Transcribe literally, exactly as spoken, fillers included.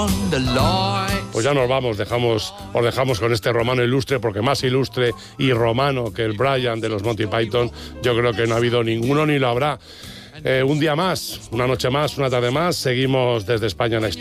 Pues ya nos vamos, dejamos, os dejamos con este romano ilustre, porque más ilustre y romano que el Brian de los Monty Python, yo creo que no ha habido ninguno ni lo habrá. Eh, un día más, una noche más, una tarde más, seguimos desde España en la historia.